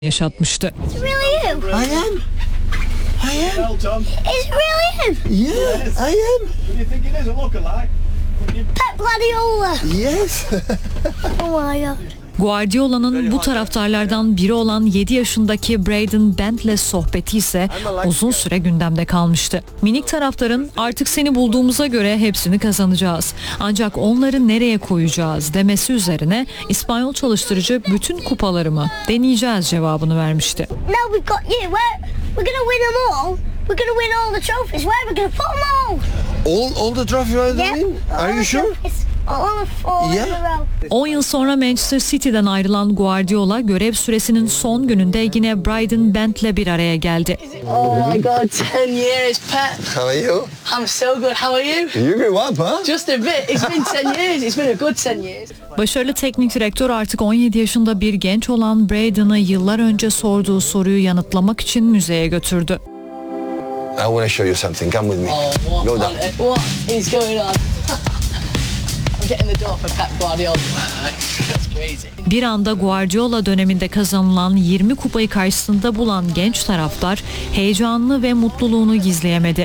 yaşatmıştı. It's really you. I am. It's really you. Yeah, I am. What do you think it is? A lookalike? Pep Guardiola. Yes. Oh my god. Guardiola'nın bu taraftarlardan biri olan 7 yaşındaki Braden Bentley sohbeti ise uzun süre gündemde kalmıştı. Minik taraftarın "artık seni bulduğumuza göre hepsini kazanacağız. Ancak onları nereye koyacağız?" demesi üzerine İspanyol çalıştırıcı "bütün kupalarımı deneyeceğiz" cevabını vermişti. Now we've got you. We're gonna win them all. We're gonna win all the trophies. Where are we gonna put them all? All the trophies are winning? Are you sure? All four in a row. 10 yıl sonra Manchester City'den ayrılan Guardiola görev süresinin son gününde yine Braden Bentley bir araya geldi. Oh my God, 10 years, Pep. How are you? I'm so good. How are you? You grew up, huh? Just a bit. It's been 10 years. It's been a good 10 years. Başarılı teknik direktör artık 17 yaşında bir genç olan Braden'ı yıllar önce sorduğu soruyu yanıtlamak için müzeye götürdü. I want to show you something. Come with me. Oh, Go down. What is going on? I'm getting the door for Pep Guardiola. That's crazy. Bir anda Guardiola döneminde kazanılan 20 kupayı karşısında bulan genç taraftar heyecanını ve mutluluğunu gizleyemedi.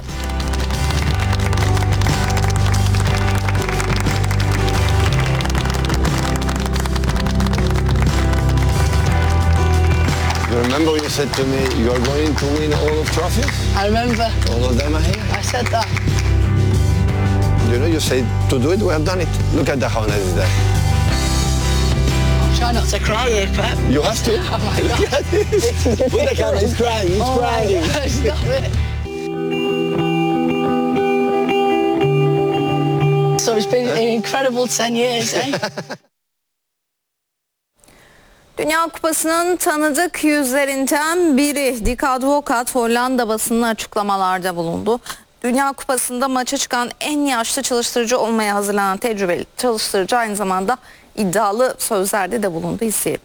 You remember when you said to me, you are going to win all of trophies? I remember. All of them are here. I said that. You know, you say to do it, we have done it. Look at the how nice is that. Try not to cry here, Pep. You have to. Oh my God. Look at this. Put the camera. He's crying. He's Oh my crying. God, stop it. So it's been an incredible 10 years, eh? Dünya Kupası'nın tanıdık yüzlerinden biri Dick Advocaat Hollanda basınına açıklamalarda bulundu. Dünya Kupası'nda maça çıkan en yaşlı çalıştırıcı olmaya hazırlanan tecrübeli çalıştırıcı aynı zamanda iddialı sözlerde de bulundu. İzleyelim.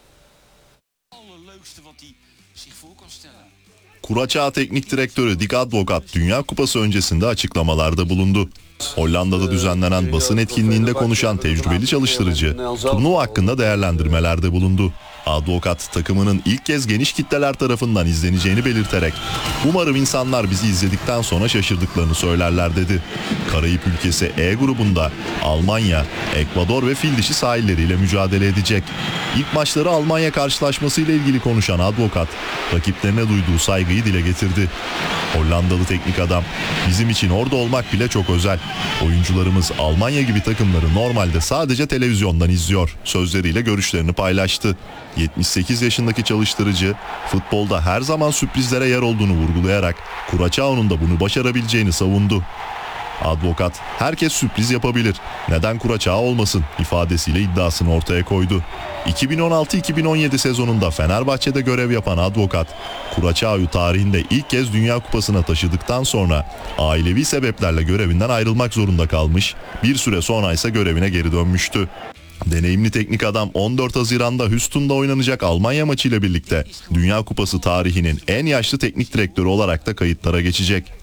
Curaçao Teknik Direktörü Dick Advocaat Dünya Kupası öncesinde açıklamalarda bulundu. Hollanda'da düzenlenen basın etkinliğinde konuşan tecrübeli çalıştırıcı turnuva hakkında değerlendirmelerde bulundu. Advocaat takımının ilk kez geniş kitleler tarafından izleneceğini belirterek "Umarım insanlar bizi izledikten sonra şaşırdıklarını söylerler" dedi. Karayip ülkesi E grubunda Almanya, Ekvador ve Fildişi sahilleriyle mücadele edecek. İlk maçları Almanya karşılaşmasıyla ilgili konuşan Advocaat rakiplerine duyduğu saygıyı dile getirdi. Hollandalı teknik adam "Bizim için orada olmak bile çok özel. Oyuncularımız Almanya gibi takımları normalde sadece televizyondan izliyor" sözleriyle görüşlerini paylaştı. 78 yaşındaki çalıştırıcı futbolda her zaman sürprizlere yer olduğunu vurgulayarak Curaçao'nun da bunu başarabileceğini savundu. Advocaat "herkes sürpriz yapabilir, neden Curaçao olmasın" ifadesiyle iddiasını ortaya koydu. 2016-2017 sezonunda Fenerbahçe'de görev yapan Advocaat, Curaçao'yu tarihinde ilk kez Dünya Kupası'na taşıdıktan sonra ailevi sebeplerle görevinden ayrılmak zorunda kalmış, bir süre sonra ise görevine geri dönmüştü. Deneyimli teknik adam 14 Haziran'da Houston'da oynanacak Almanya maçıyla birlikte Dünya Kupası tarihinin en yaşlı teknik direktörü olarak da kayıtlara geçecek.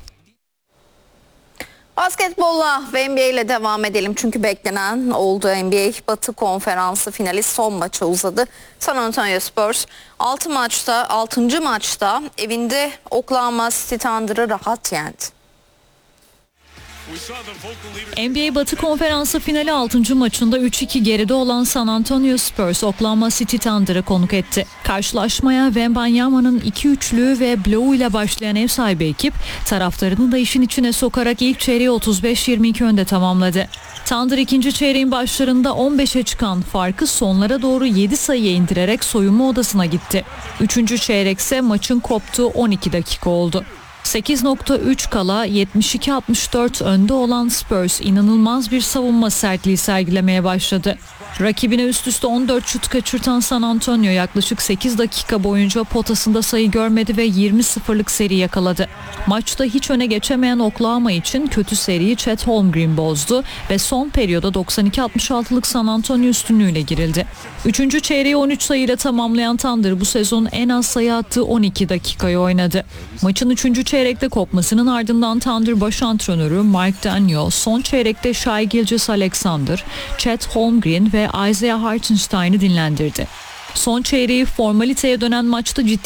Basketbolla ve NBA ile devam edelim çünkü beklenen oldu. NBA Batı Konferansı finali son maça uzadı. San Antonio Spurs 6. maçta evinde Oklahoma City Thunder'ı rahat yendi. NBA Batı Konferansı finali 6. maçında 3-2 geride olan San Antonio Spurs Oklahoma City Thunder'ı konuk etti. Karşılaşmaya Wembanyama'nın 2-3'lüğü ve bloğu ile başlayan ev sahibi ekip taraftarını da işin içine sokarak ilk çeyreği 35-22 önde tamamladı. Thunder ikinci çeyreğin başlarında 15'e çıkan farkı sonlara doğru 7 sayıya indirerek soyunma odasına gitti. 3. çeyrekse maçın koptuğu 12 dakika oldu. 8.3 kala 72-64 önde olan Spurs inanılmaz bir savunma sertliği sergilemeye başladı. Rakibine üst üste 14 şut kaçırtan San Antonio yaklaşık 8 dakika boyunca potasında sayı görmedi ve 20-0'lık seri yakaladı. Maçta hiç öne geçemeyen Oklahoma için kötü seriyi Chet Holmgren bozdu ve son periyoda 92-66'lık San Antonio üstünlüğüyle girildi. 3. çeyreği 13 sayıyla tamamlayan Thunder bu sezon en az sayı attığı 12 dakikayı oynadı. Maçın 3. çeyrekte kopmasının ardından Thunder baş antrenörü Mike Daigneault son çeyrekte Shai Gilgeous-Alexander, Chet Holmgren ve Isaiah Hartenstein'ı dinlendirdi. Son çeyreği formaliteye dönen maçta ciddi